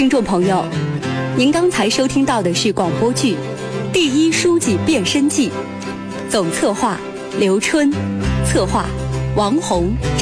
听众朋友，您刚才收听到的是广播剧《第一书记变身记》，总策划刘春，策划王红。